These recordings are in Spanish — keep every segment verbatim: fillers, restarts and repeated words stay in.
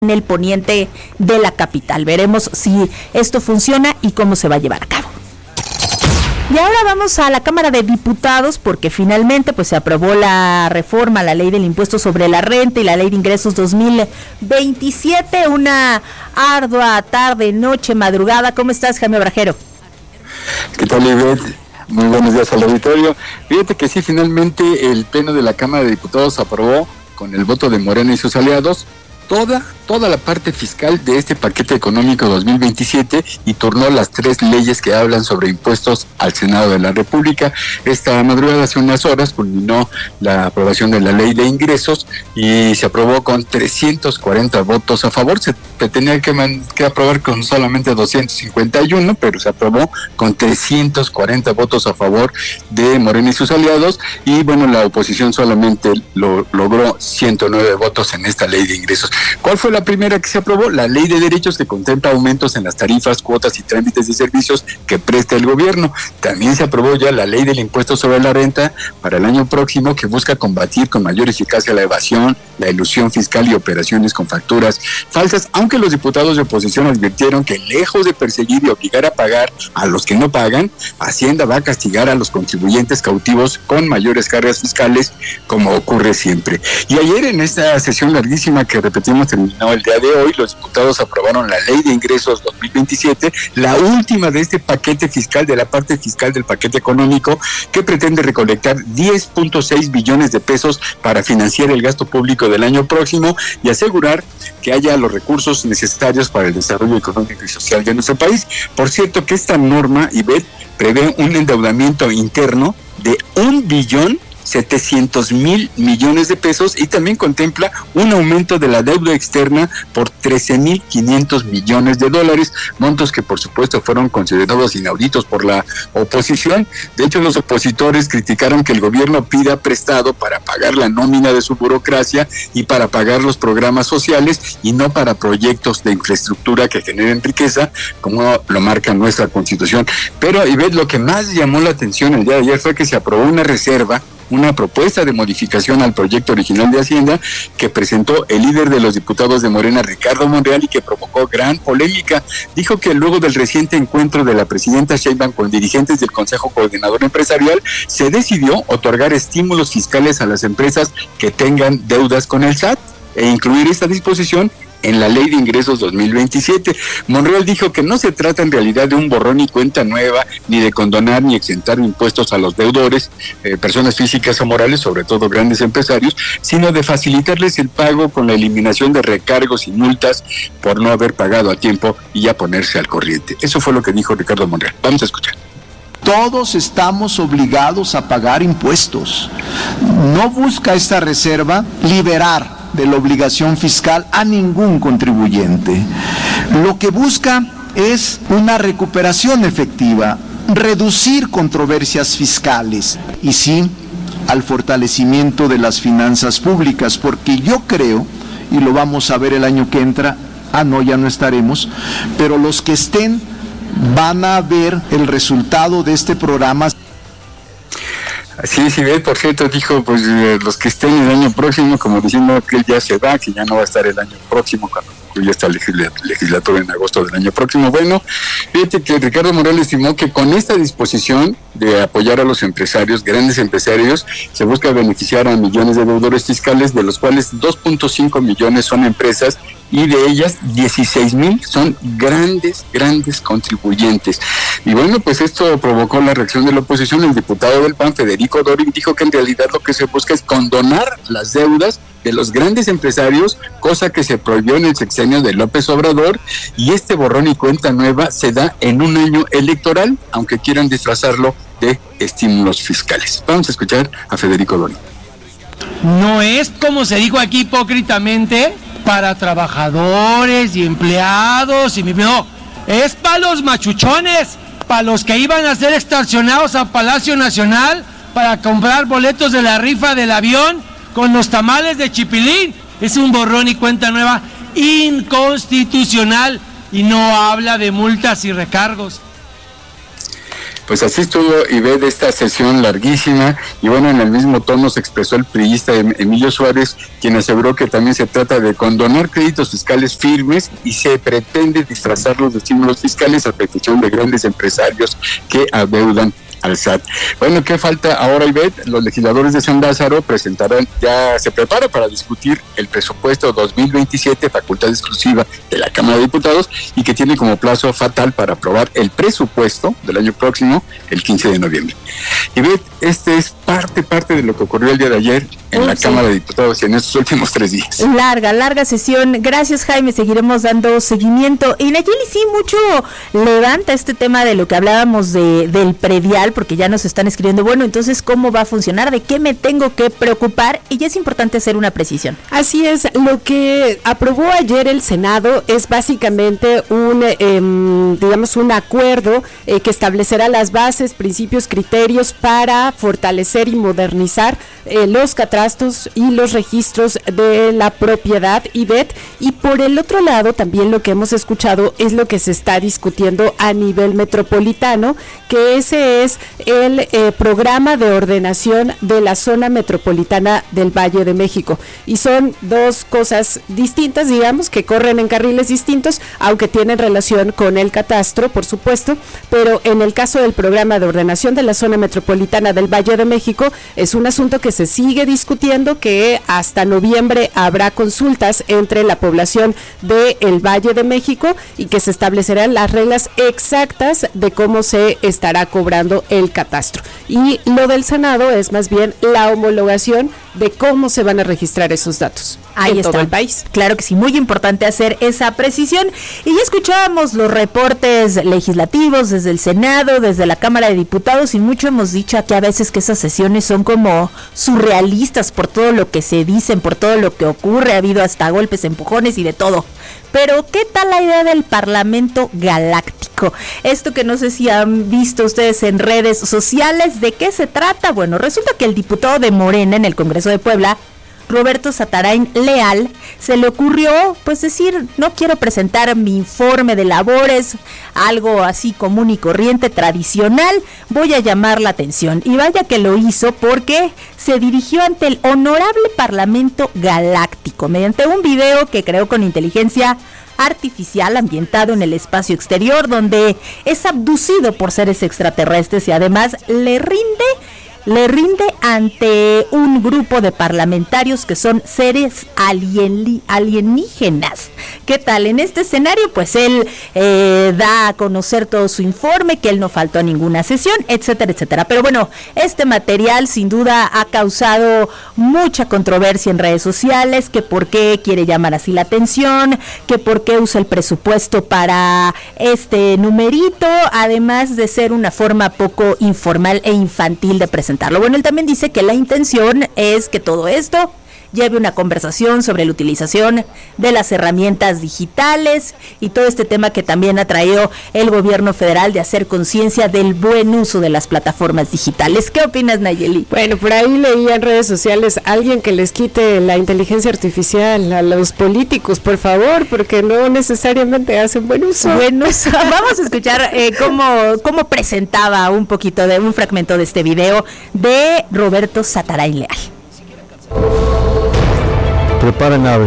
en el poniente de la capital. Veremos si esto funciona y cómo se va a llevar a cabo. Y ahora vamos a la Cámara de Diputados porque finalmente pues se aprobó la reforma a la Ley del Impuesto sobre la Renta y la Ley de Ingresos dos mil veintisiete. Una ardua tarde, noche, madrugada. ¿Cómo estás, Jaime Obrajero? ¿Qué tal, Ivette? Muy buenos días al auditorio. Fíjate que sí, finalmente el Pleno de la Cámara de Diputados aprobó con el voto de Morena y sus aliados toda, toda la parte fiscal de este paquete económico dos mil veintisiete y turnó las tres leyes que hablan sobre impuestos al Senado de la República. Esta madrugada, hace unas horas, culminó la aprobación de la Ley de Ingresos y se aprobó con trescientos cuarenta votos a favor. Se tenía que, man, que aprobar con solamente doscientos cincuenta y uno, pero se aprobó con trescientos cuarenta votos a favor de Morena y sus aliados, y bueno, la oposición solamente lo, logró ciento nueve votos en esta Ley de Ingresos. ¿Cuál fue la primera que se aprobó? La Ley de Derechos, que contempla aumentos en las tarifas, cuotas y trámites de servicios que presta el gobierno. También se aprobó ya la Ley del Impuesto sobre la Renta para el año próximo, que busca combatir con mayor eficacia la evasión, la elusión fiscal y operaciones con facturas falsas, aunque los diputados de oposición advirtieron que lejos de perseguir y obligar a pagar a los que no pagan, Hacienda va a castigar a los contribuyentes cautivos con mayores cargas fiscales, como ocurre siempre. Y ayer, en esta sesión larguísima que repetimos terminó el día de hoy, los diputados aprobaron la Ley de Ingresos dos mil veintisiete, la última de este paquete fiscal, de la parte fiscal del paquete económico, que pretende recolectar diez punto seis billones de pesos para financiar el gasto público del año próximo y asegurar que haya los recursos necesarios para el desarrollo económico y social de nuestro país. Por cierto, que esta norma, Ivette, prevé un endeudamiento interno de un billón setecientos mil millones de pesos y también contempla un aumento de la deuda externa por trece mil quinientos millones de dólares, montos que por supuesto fueron considerados inauditos por la oposición. De hecho, los opositores criticaron que el gobierno pida prestado para pagar la nómina de su burocracia y para pagar los programas sociales y no para proyectos de infraestructura que generen riqueza, como lo marca nuestra Constitución. Pero, Ivette, lo que más llamó la atención el día de ayer fue que se aprobó una reserva, una propuesta de modificación al proyecto original de Hacienda que presentó el líder de los diputados de Morena, Ricardo Monreal, y que provocó gran polémica. Dijo que luego del reciente encuentro de la presidenta Sheinbaum con dirigentes del Consejo Coordinador Empresarial, se decidió otorgar estímulos fiscales a las empresas que tengan deudas con el S A T e incluir esta disposición en la Ley de Ingresos dos mil veintisiete. Monreal dijo que no se trata en realidad de un borrón y cuenta nueva, ni de condonar ni exentar impuestos a los deudores, eh, personas físicas o morales, sobre todo grandes empresarios, sino de facilitarles el pago con la eliminación de recargos y multas por no haber pagado a tiempo y ya ponerse al corriente. Eso fue lo que dijo Ricardo Monreal. Vamos a escuchar. Todos estamos obligados a pagar impuestos. No busca esta reserva liberar de la obligación fiscal a ningún contribuyente. Lo que busca es una recuperación efectiva, reducir controversias fiscales y sí al fortalecimiento de las finanzas públicas, porque yo creo, y lo vamos a ver el año que entra, ah no, ya no estaremos, pero los que estén van a ver el resultado de este programa. Sí, sí, por cierto, dijo, pues eh, los que estén el año próximo, como diciendo que él ya se va, que ya no va a estar el año próximo cuando concluya esta legislatura en agosto del año próximo. Bueno, fíjate que Ricardo Monreal estimó que con esta disposición de apoyar a los empresarios, grandes empresarios, se busca beneficiar a millones de deudores fiscales, de los cuales dos punto cinco millones son empresas y de ellas dieciséis mil son grandes, grandes contribuyentes. Y bueno, pues esto provocó la reacción de la oposición. El diputado del P A N, Federico Dorin, dijo que en realidad lo que se busca es condonar las deudas de los grandes empresarios, cosa que se prohibió en el sexenio de López Obrador, y este borrón y cuenta nueva se da en un año electoral, aunque quieran disfrazarlo de estímulos fiscales. Vamos a escuchar a Federico Dorin. No es, como se dijo aquí hipócritamente, para trabajadores y empleados, y no, es para los machuchones, para los que iban a ser extorsionados a Palacio Nacional para comprar boletos de la rifa del avión con los tamales de chipilín. Es un borrón y cuenta nueva inconstitucional y no habla de multas y recargos. Pues así estuvo Ivette esta sesión larguísima, y bueno, en el mismo tono se expresó el priista Emilio Suárez, quien aseguró que también se trata de condonar créditos fiscales firmes y se pretende disfrazarlos de estímulos fiscales a petición de grandes empresarios que adeudan al S A T. Bueno, ¿qué falta ahora, Ivette? Los legisladores de San Lázaro presentarán, ya se prepara para discutir el presupuesto dos mil veintisiete, facultad exclusiva de la Cámara de Diputados, y que tiene como plazo fatal para aprobar el presupuesto del año próximo, el quince de noviembre. Ivette, este es parte, parte de lo que ocurrió el día de ayer en la sí. Cámara de Diputados y en estos últimos tres días. Larga, larga sesión. Gracias, Jaime, seguiremos dando seguimiento. Y Nayeli sí mucho levanta este tema de lo que hablábamos de del predial, porque ya nos están escribiendo, bueno, entonces, ¿cómo va a funcionar? ¿De qué me tengo que preocupar? Y ya es importante hacer una precisión. Así es, lo que aprobó ayer el Senado es básicamente un, eh, digamos, un acuerdo eh, que establecerá las bases, principios, criterios para fortalecer y modernizar eh, los catastros y los registros de la propiedad, Ivette. Y por el otro lado, también lo que hemos escuchado es lo que se está discutiendo a nivel metropolitano, que ese es el eh, programa de ordenación de la zona metropolitana del Valle de México. Y son dos cosas distintas, digamos, que corren en carriles distintos, aunque tienen relación con el catastro, por supuesto, pero en el caso del programa de ordenación de la zona metropolitana del Valle de México, es un asunto que se sigue discutiendo, que hasta noviembre habrá consultas entre la población del Valle de México y que se establecerán las reglas exactas de cómo se estará cobrando el catastro. Y lo del Senado es más bien la homologación de cómo se van a registrar esos datos. Ahí en está. Todo el país. Claro que sí, muy importante hacer esa precisión. Y ya escuchábamos los reportes legislativos desde el Senado, desde la Cámara de Diputados, y mucho hemos dicho aquí a veces que esas sesiones son como surrealistas por todo lo que se dicen, por todo lo que ocurre, ha habido hasta golpes, empujones y de todo. Pero ¿qué tal la idea del Parlamento Galáctico? Esto que no sé si han visto ustedes en redes sociales, ¿de qué se trata? Bueno, resulta que el diputado de Morena en el Congreso de Puebla, Roberto Satarain Leal, se le ocurrió pues decir, no quiero presentar mi informe de labores, algo así común y corriente, tradicional, voy a llamar la atención. Y vaya que lo hizo, porque se dirigió ante el Honorable Parlamento Galáctico mediante un video que creó con inteligencia artificial ambientado en el espacio exterior, donde es abducido por seres extraterrestres y además le rinde le rinde ante un grupo de parlamentarios que son seres alien, alienígenas. ¿Qué tal? En este escenario, pues él eh, da a conocer todo su informe, que él no faltó a ninguna sesión, etcétera, etcétera. Pero bueno, este material sin duda ha causado mucha controversia en redes sociales, que por qué quiere llamar así la atención, que por qué usa el presupuesto para este numerito, además de ser una forma poco informal e infantil de presentar. Bueno, él también dice que la intención es que todo esto lleve una conversación sobre la utilización de las herramientas digitales y todo este tema que también ha traído el gobierno federal de hacer conciencia del buen uso de las plataformas digitales. ¿Qué opinas, Nayeli? Bueno, por ahí leía en redes sociales alguien que les quite la inteligencia artificial a los políticos, por favor, porque no necesariamente hacen buen uso. Buen uso. Vamos a escuchar eh, cómo, cómo presentaba un poquito de un fragmento de este video de Roberto Satarain Leal. Prepara nave.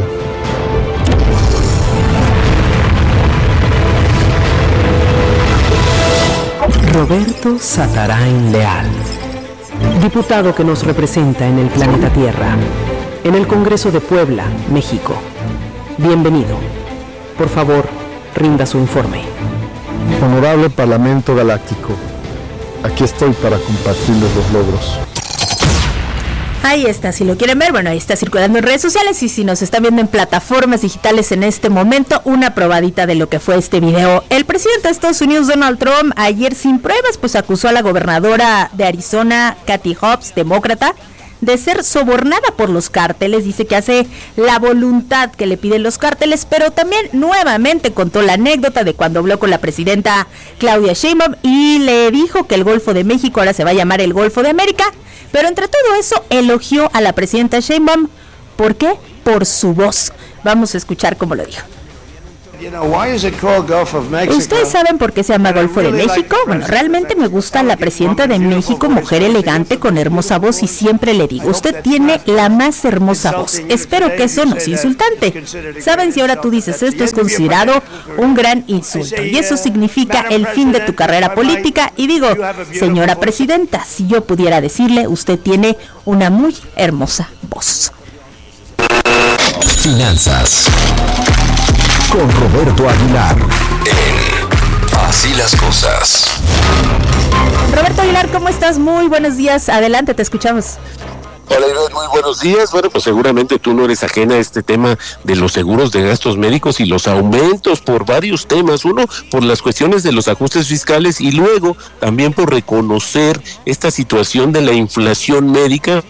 Roberto Satarain Leal, diputado que nos representa en el planeta Tierra, en el Congreso de Puebla, México. Bienvenido. Por favor, rinda su informe. Honorable Parlamento Galáctico, aquí estoy para compartirles los logros. Ahí está, si lo quieren ver, bueno, ahí está circulando en redes sociales, y si nos están viendo en plataformas digitales en este momento, una probadita de lo que fue este video. El presidente de Estados Unidos, Donald Trump, ayer sin pruebas, pues acusó a la gobernadora de Arizona, Katie Hobbs, demócrata, de ser sobornada por los cárteles. Dice que hace la voluntad que le piden los cárteles, pero también nuevamente contó la anécdota de cuando habló con la presidenta Claudia Sheinbaum y le dijo que el Golfo de México ahora se va a llamar el Golfo de América. Pero entre todo eso, elogió a la presidenta Sheinbaum. ¿Por qué? Por su voz. Vamos a escuchar cómo lo dijo. ¿Ustedes saben por qué se llama Golfo de México? Bueno, realmente me gusta la presidenta de México, mujer elegante con hermosa voz, y siempre le digo, usted tiene la más hermosa voz. Espero que eso no es insultante. ¿Saben si ahora tú dices esto es considerado un gran insulto? Y eso significa el fin de tu carrera política. Y digo, señora presidenta, si yo pudiera decirle, usted tiene una muy hermosa voz. Finanzas con Roberto Aguilar en Así las Cosas. Roberto Aguilar, ¿cómo estás? Muy buenos días. Adelante, te escuchamos. Hola, Iván, muy buenos días. Bueno, pues seguramente tú no eres ajena a este tema de los seguros de gastos médicos y los aumentos por varios temas. Uno, por las cuestiones de los ajustes fiscales, y luego también por reconocer esta situación de la inflación médica,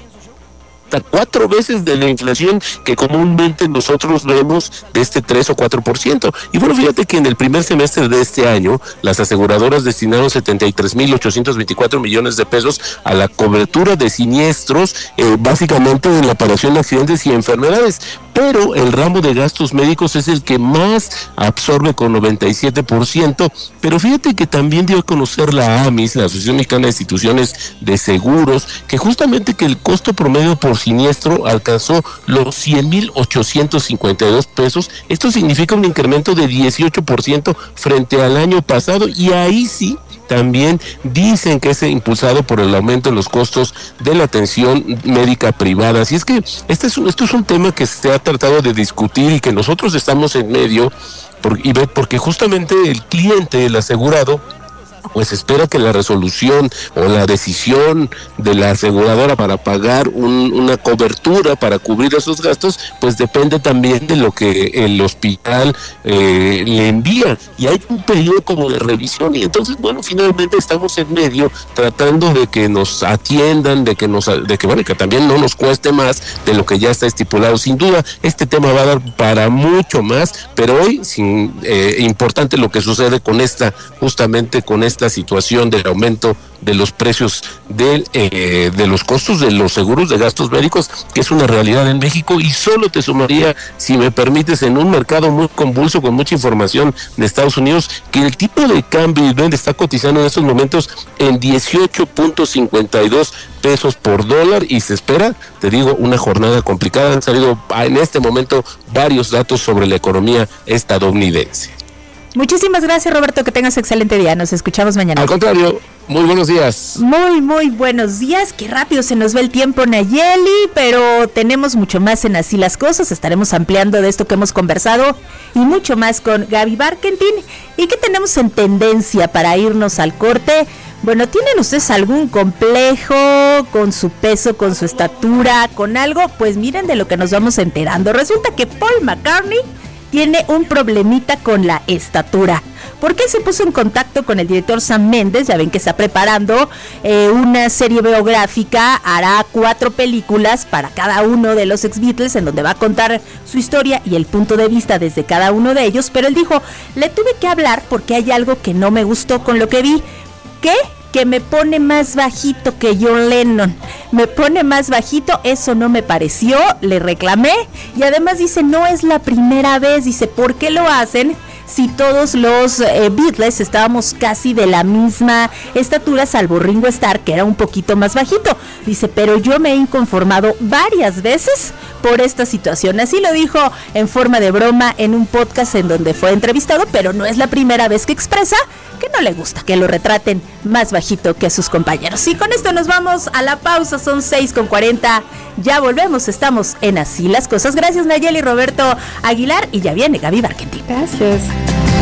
cuatro veces de la inflación que comúnmente nosotros vemos, de este tres o cuatro por ciento. Y bueno, fíjate que en el primer semestre de este año, las aseguradoras destinaron setenta y tres mil ochocientos veinticuatro millones de pesos a la cobertura de siniestros, eh, básicamente en la aparición de accidentes y enfermedades. Pero el ramo de gastos médicos es el que más absorbe, con noventa y siete por ciento. Pero fíjate que también dio a conocer la A M I S, la Asociación Mexicana de Instituciones de Seguros, que justamente que el costo promedio por siniestro alcanzó los cien mil ochocientos cincuenta y dos pesos. Esto significa un incremento de dieciocho por ciento frente al año pasado, y ahí sí también dicen que es impulsado por el aumento en los costos de la atención médica privada. Así es que este es un, esto es un tema que se ha tratado de discutir y que nosotros estamos en medio, por, y ve, porque justamente el cliente, el asegurado, pues espera que la resolución o la decisión de la aseguradora para pagar un, una cobertura para cubrir esos gastos, pues depende también de lo que el hospital eh, le envía, y hay un periodo como de revisión. Y entonces, bueno, finalmente estamos en medio tratando de que nos atiendan, de que nos, de que bueno, que también no nos cueste más de lo que ya está estipulado. Sin duda, este tema va a dar para mucho más, pero hoy sin, eh, importante lo que sucede con esta, justamente con esta esta situación del aumento de los precios del, eh, de los costos de los seguros de gastos médicos, que es una realidad en México. Y solo te sumaría, si me permites, en un mercado muy convulso, con mucha información de Estados Unidos, que el tipo de cambio está cotizando en estos momentos en dieciocho punto cincuenta y dos pesos por dólar, y se espera, te digo, una jornada complicada. Han salido en este momento varios datos sobre la economía estadounidense. Muchísimas gracias, Roberto, que tengas excelente día. Nos escuchamos mañana. Al contrario, muy buenos días. Muy, muy buenos días. Qué rápido se nos va el tiempo, Nayeli, pero tenemos mucho más en Así las Cosas. Estaremos ampliando de esto que hemos conversado y mucho más con Gaby Barkentin. ¿Y qué tenemos en tendencia para irnos al corte? Bueno, ¿tienen ustedes algún complejo con su peso, con su estatura, con algo? Pues miren de lo que nos vamos enterando. Resulta que Paul McCartney tiene un problemita con la estatura. ¿Por qué se puso en contacto con el director Sam Mendes? Ya ven que está preparando eh, una serie biográfica, hará cuatro películas para cada uno de los ex Beatles, en donde va a contar su historia y el punto de vista desde cada uno de ellos. Pero él dijo, le tuve que hablar porque hay algo que no me gustó con lo que vi. ¿Qué? Que me pone más bajito que John Lennon, me pone más bajito, eso no me pareció, le reclamé, y además dice, no es la primera vez, dice, ¿por qué lo hacen si todos los eh, Beatles estábamos casi de la misma estatura, salvo Ringo Starr, que era un poquito más bajito? Dice, pero yo me he inconformado varias veces por esta situación. Así lo dijo en forma de broma en un podcast en donde fue entrevistado, pero no es la primera vez que expresa que no le gusta que lo retraten más bajito que a sus compañeros. Y con esto nos vamos a la pausa, son seis con cuarenta, ya volvemos, estamos en Así las Cosas. Gracias, Nayeli, Roberto Aguilar, y ya viene Gaby Barkentin. Gracias.